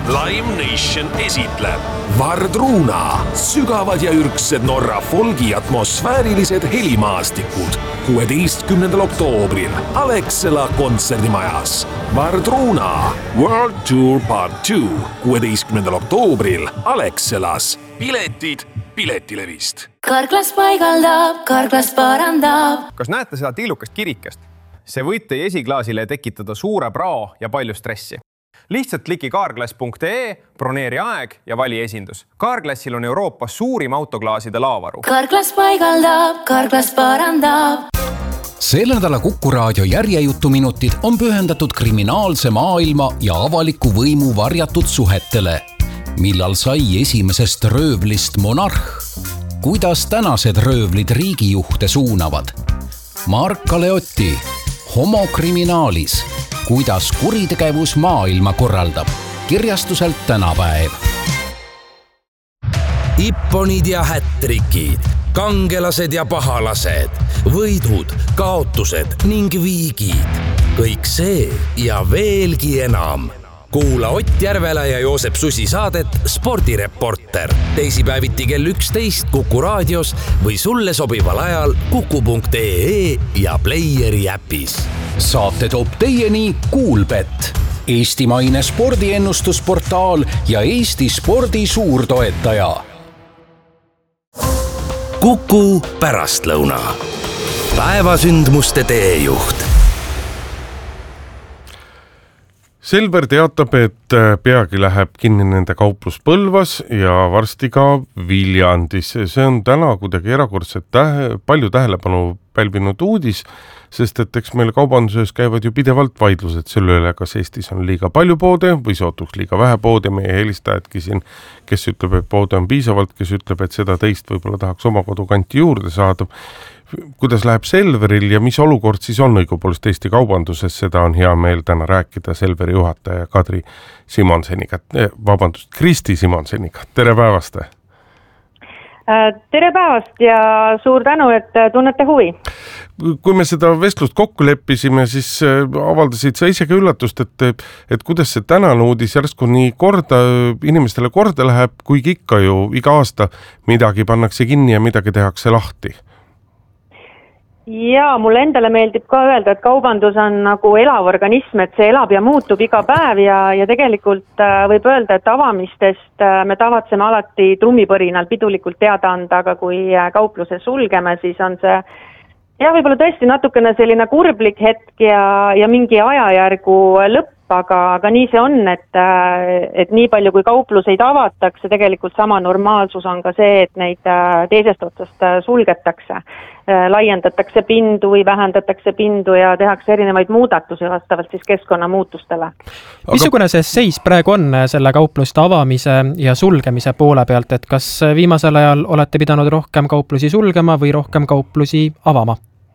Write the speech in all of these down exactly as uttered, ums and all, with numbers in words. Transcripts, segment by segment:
Lime Nation esitleb Vardruna, sügavad ja ürgsed Norra folgi atmosfäärilised helimaastikud kuueteistkümnendal oktoobril Alexela kontserdimajas. Vardruna World Tour Part two kuueteistkümnendal oktoobril Alexelas. Piletid Piletilevist. Karklas paigaldab, karklas parandab. Kas näete seda tiilukast kirikest? See võib teie esiklaasile tekitada suure prao ja palju stressi. Lihtsalt kliki carglass punkt ee, broneeri aeg ja vali esindus. Carglassil on Euroopas suurim autoklaaside laavaru. Karklas paigaldab, karklas parandab. Selle nädala Kuku Raadio järjejutuminutid on pühendatud kriminaalse maailma ja avaliku võimu varjatud suhetele. Millal sai esimesest röövlist monarh? Kuidas tänased röövlid riigijuhte suunavad? Mark Kaleotti, homokriminaalis. Kuidas kuritegevus maailma korraldab? Kirjastuselt Tänapäev. Ipponid ja hättrikid, kangelased ja pahalased, võidud, kaotused ning viigid. Kõik see ja veelgi enam. Kuula Ott Järvela ja Joosep Susi saadet Spordireporter. Teisipäeviti kell üksteist Kuku raadios või sulle sobival ajal kuku punkt ee ja Playeri äpis. Saate toob teieni Kuulbet, eestimaine spordiennustusportaal ja Eesti spordi suurtoetaja. Kuku pärastlõuna. Päevasündmuste teejuht. Selver teatab, et peagi läheb kinni nende kauplus Põlvas ja varsti ka Viljandis. See on täna kuidagi erakordselt tähe, palju tähelepanu pälvinud uudis, sest et eks meil kaubanduses käivad ju pidevalt vaidlused selle üle, kas Eestis on liiga palju poode või sootuks liiga vähe poode. Meie helistajadki siin, kes ütleb, et poode on piisavalt, kes ütleb, et seda teist võib-olla tahaks oma kodukanti juurde saada. Kuidas läheb Selveril ja mis olukord siis on õigupoolest Eesti kaubanduses, seda on hea meel täna rääkida Selveri juhataja Kadri Simonseniga, vabandust, Kristi Simonseniga. Tere päevast! Tere päevast ja suur tänu, et tunnete huvi. Kui me seda vestlust kokku leppisime, siis avaldasid sa isegi üllatust, et, et kuidas see tänane uudis järsku nii korda, inimestele korda läheb, kuigi ikka ju iga aasta midagi pannakse kinni ja midagi tehakse lahti. Ja mulle endale meeldib ka öelda, et kaubandus on nagu elav organism, et see elab ja muutub iga päev ja, ja tegelikult võib öelda, et avamistest me tavatseme alati trummipõrinal pidulikult teada anda, aga kui kaupluse sulgeme, siis on see ja võib-olla tõesti natukene selline kurblik hetk ja, ja mingi ajajärgu lõpp, aga, aga nii see on, et, et nii palju kui kaupluseid avatakse, tegelikult sama normaalsus on ka see, et neid teisest otsast sulgetakse. Laiendatakse pindu või vähendatakse pindu ja tehakse erinevaid muudatusi vastavalt siis keskkonnamuutustele. Aga... Missugune see seis praegu on selle kaupluste avamise ja sulgemise poole pealt, et kas viimasel ajal olete pidanud rohkem kauplusi sulgema või rohkem kauplusi avama?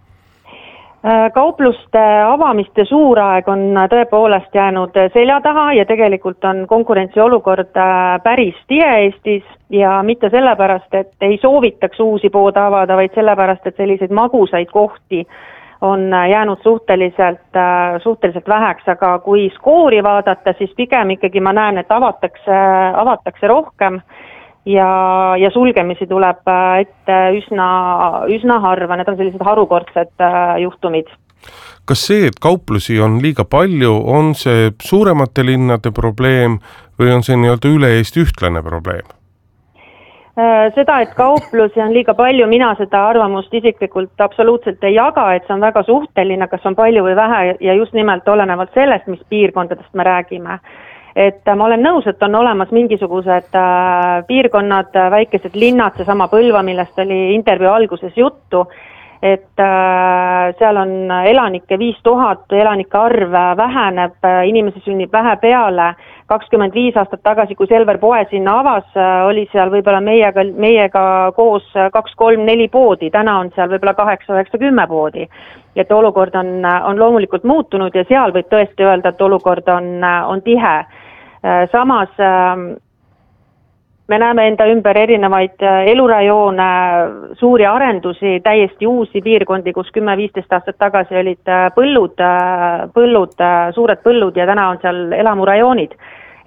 Kaupluste avamiste suuraeg on tõepoolest jäänud selja taha ja tegelikult on konkurentsi olukord päris tihe Eestis ja mitte sellepärast, et ei soovitaks uusi poode avada, vaid sellepärast, et selliseid magusaid kohti on jäänud suhteliselt, suhteliselt väheks, aga kui skoori vaadata, siis pigem ikkagi ma näen, et avatakse, avatakse rohkem ja, ja sulgemisi tuleb ette üsna, üsna harva, need on sellised harukordsed juhtumid. Kas see, et kauplusi on liiga palju, on see suuremate linnade probleem või on see nii-öelda üle Eesti ühtlane probleem? Seda, et kauplusi on liiga palju, mina seda arvamust isiklikult absoluutselt ei jaga, et see on väga suhteline, kas on palju või vähe ja just nimelt olenevalt sellest, mis piirkondadest me räägime. Et ma olen nõus, et on olemas mingisugused piirkonnad, väikesed linnad, see sama Põlva, millest oli intervjuu alguses juttu, et seal on elanikke viis tuhat, elanike arv väheneb, inimesi sünnib vähe peale. kakskümmend viis aastat tagasi, kui Selver poe sinna avas, oli seal võib-olla meiega, meiega koos kaks, kolm, neli poodi, täna on seal võib-olla kaheksa, üheksa, kümme poodi. Et olukord on, on loomulikult muutunud ja seal võib tõesti öelda, et olukord on, on tihe. Samas me näeme enda ümber erinevaid elurajoone, suuri arendusi, täiesti uusi piirkondi, kus kümme viisteist aastat tagasi olid põllud, põllud, suured põllud ja täna on seal elamurajoonid.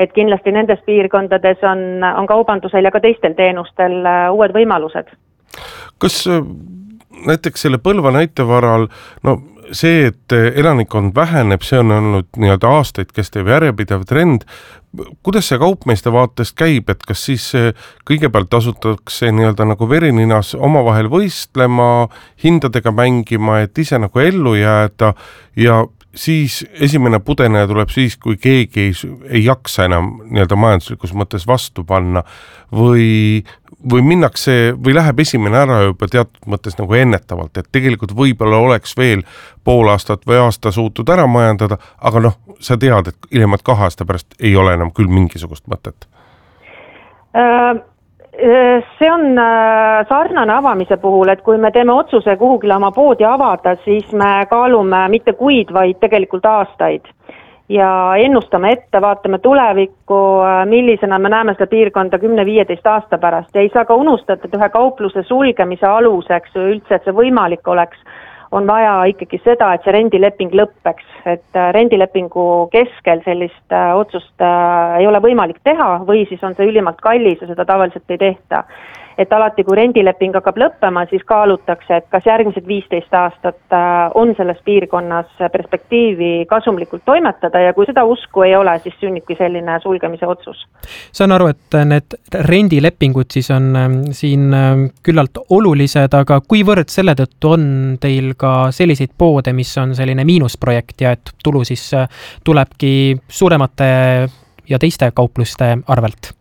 et kindlasti nendes piirkondades on, on kaubandusel ja ka teistel teenustel uued võimalused. Kas näiteks selle Põlva näite varal, no see, et elanikkond väheneb, see on olnud nii-öelda aastaid kestev järjepidev trend. Kuidas see kaupmeeste vaatest käib, et kas siis kõigepealt asutatakse nii-öelda nagu verininas omavahel võistlema, hindadega mängima, et ise nagu ellu jääda ja siis esimene pudeneja tuleb siis, kui keegi ei, ei jaksa enam nii-öelda majanduslikus mõttes vastu panna või, või minnakse või läheb esimene ära juba teatud mõttes nagu ennetavalt, et tegelikult võib-olla oleks veel pool aastat või aasta suutud ära majandada, aga noh, sa tead, et ilmselt kahe aasta pärast ei ole enam küll mingisugust mõtet. Uh... See on sarnane avamise puhul, et kui me teeme otsuse kuhugile oma poodi avada, siis me kaalume mitte kuid, vaid tegelikult aastaid. Ja ennustame ette, vaatame tulevikku, millisena me näeme seda piirkonda kümme viieteist aasta pärast. Ja ei saa ka unustada, et ühe kaupluse sulgemise aluseks üldse, et see võimalik oleks, on vaja ikkagi seda, et see rendileping lõppeks, et rendilepingu keskel sellist otsust ei ole võimalik teha või siis on see ülimalt kallis ja seda tavaliselt ei tehta. Et alati, kui rendileping hakkab lõppema, siis kaalutakse, et kas järgmised viisteist aastat on selles piirkonnas perspektiivi kasumlikult toimetada ja kui seda usku ei ole, siis sünnibki selline sulgemise otsus. Saan aru, et need rendilepingud siis on siin küllalt olulised, aga kuivõrd selle tõttu on teil ka selliseid poode, mis on selline miinusprojekt ja et tulu siis tulebki suuremate ja teiste kaupluste arvelt?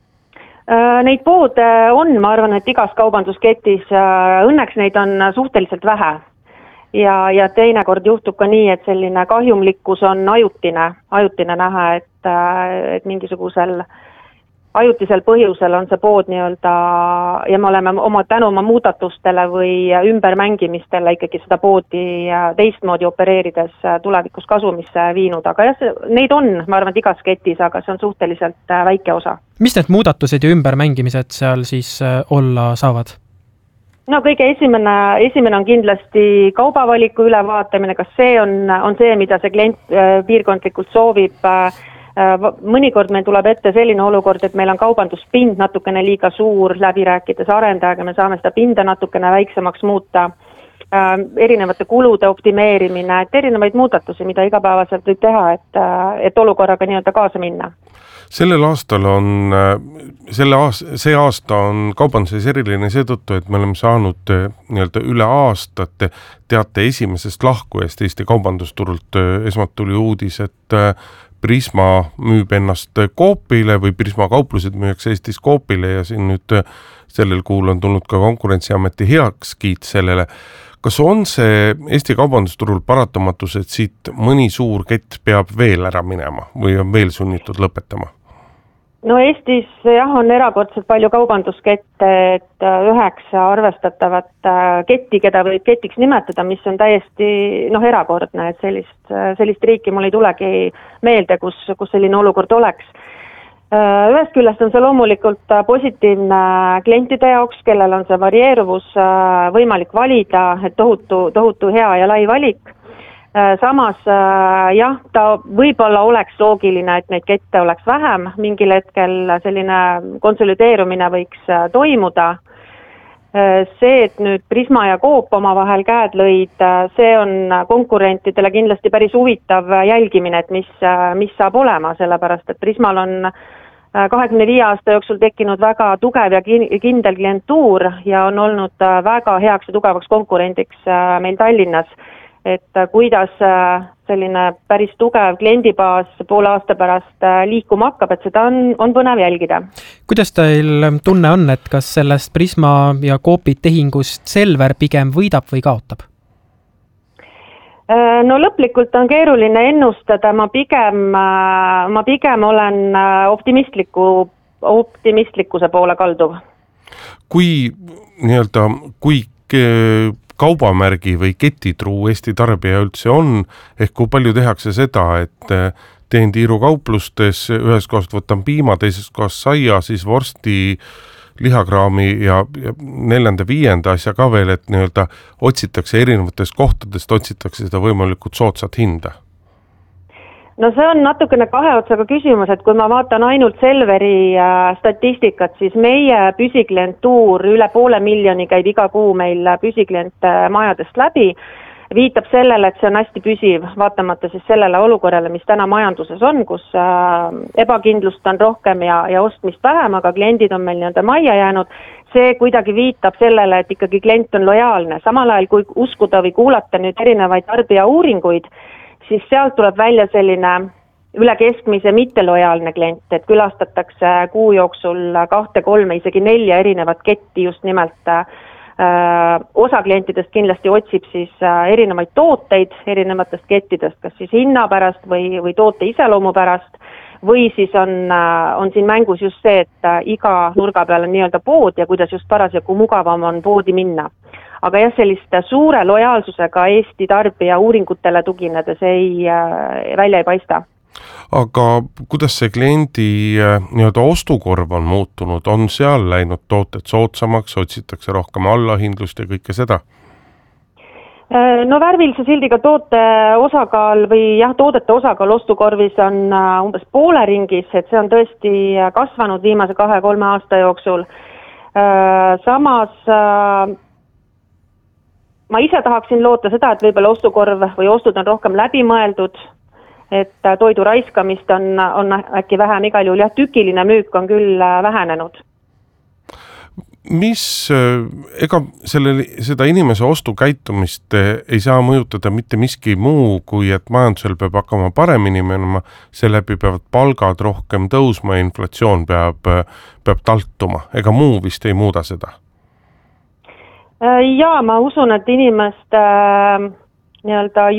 Neid poode on, ma arvan, et igas kaubandusketis, õnneks neid on suhteliselt vähe ja, ja teinekord juhtub ka nii, et selline kahjumlikkus on ajutine, ajutine näha, et, et mingisugusel ajutisel põhjusel on see pood nii-öelda ja me oleme oma tänu oma muudatustele või ümbermängimistele ikkagi seda poodi teistmoodi opereerides tulevikus kasumisse viinud, aga jah, neid on, ma arvan, et igas ketis, aga see on suhteliselt väike osa. Mis need muudatused ja ümbermängimised seal siis olla saavad? No kõige esimene, esimene on kindlasti kaubavaliku ülevaatamine, kas see on, on see, mida see klient piirkondlikult soovib. Mõnikord meil tuleb ette selline olukord, et meil on kaubanduspind natukene liiga suur, läbi rääkides arendajaga, me saame seda pinda natukene väiksemaks muuta, erinevate kulude optimeerimine, et erinevaid muudatusi, mida igapäevaselt võib teha, et, et olukorraga nii-öelda kaasa minna. Sellel aastal on, selle aasta, see aasta on kaubanduses eriline seetõttu, et me oleme saanud nii-öelda üle aastat teate esimesest lahkujast Eesti kaubandusturult. Esmalt tuli uudis, et Prisma müüb ennast Coopile või Prisma kauplused müüakse Eestis Coopile ja siin nüüd sellel kuul on tulnud ka Konkurentsiameti heakskiit sellele. Kas on see Eesti kaubandusturul paratamatus, et siit mõni suur kett peab veel ära minema või on veel sunnitud lõpetama? No Eestis jah, on erakordselt palju kaubanduskette, et üheksa arvestatavat ketti, keda võib ketiks nimetada, mis on täiesti noh, erakordne, et sellist, sellist riiki mul ei tulegi meelde, kus, kus selline olukord oleks. Ühest küljest on see loomulikult positiivne klientide jaoks, kellel on see varieeruvus võimalik valida, et tohutu, tohutu hea ja lai valik. Samas jah, ta võib-olla oleks loogiline, et neid kette oleks vähem, mingil hetkel selline konsolideerumine võiks toimuda. See, et nüüd Prisma ja Coop oma vahel käed lõid, see on konkurentidele kindlasti päris huvitav jälgimine, et mis, mis saab olema, sellepärast, et Prismal on kahekümne viie aasta jooksul tekkinud väga tugev ja kindel klientuur ja on olnud väga heaks ja tugevaks konkurendiks meil Tallinnas. Et kuidas selline päris tugev kliendibaas poole aasta pärast liikuma hakkab, et seda on, on põnev jälgida. Kuidas teil tunne on, et kas sellest Prisma ja Coopi tehingust Selver pigem võidab või kaotab? No lõplikult on keeruline ennustada, ma pigem, ma pigem olen optimistliku, optimistlikkuse poole kalduv. Kui nii-öelda, kui kaubamärgi või ketitruu Eesti tarbija üldse on, ehk kui palju tehakse seda, et teen Tiiru kauplustes, ühes kohast võtan piima, teises kohast saia, siis vorsti, lihakraami ja, ja neljanda viienda asja ka veel, et nii-öelda otsitakse erinevatest kohtadest, otsitakse seda võimalikult soodsat hinda. no see on natukene kahe otsaga küsimus, et kui ma vaatan ainult Selveri statistikat, siis meie püsiklientuur üle poole miljoni käib iga kuu meil püsiklient majadest läbi, viitab sellele, et see on hästi püsiv, vaatamata siis sellele olukorrale, mis täna majanduses on, kus ebakindlust on rohkem ja, ja ostmist vähem, aga kliendid on meil nii-öelda majja jäänud. See kuidagi viitab sellele, et ikkagi klient on lojaalne. Samal ajal, kui uskuda või kuulata nüüd erinevaid tarbija uuringuid, siis sealt tuleb välja selline üle keskmise mittelojaalne klient, et külastatakse kuu jooksul kahte, kolme, isegi nelja erinevat ketti just nimelt. Osa klientidest kindlasti otsib siis erinevaid tooteid erinevatest kettidest, kas siis hinna pärast või, või toote iseloomu pärast, või siis on, on siin mängus just see, et iga nurga peal on nii-öelda pood ja kuidas just parasjagu mugavam on poodi minna. Aga jah, sellist suure lojaalsusega Eesti tarbija uuringutele tuginedes ei, välja ei paista. Aga kuidas see kliendi nii-öelda ostukorv on muutunud? On seal läinud tooted soodsamaks, otsitakse rohkem allahindlust ja kõike seda? No värvilise sildiga toote osakaal või jah, toodete osakaal ostukorvis on umbes poole ringis, et see on tõesti kasvanud viimase kahe-kolme aasta jooksul. Samas ma ise tahaksin loota seda, et võib-olla ostukorv või ostud on rohkem läbimõeldud, et toidu raiskamist on, on äkki vähem, igal juhul jah, tükiline müük on küll vähenenud. Mis, ega selle, seda inimese ostukäitumist ei saa mõjutada mitte miski muu, kui et majandusel peab hakkama paremini minema, seeläbi peavad palgad rohkem tõusma ja inflatsioon peab, peab taltuma. Ega muu vist ei muuda seda? Ja ma usun, et inimest äh, nii-öelda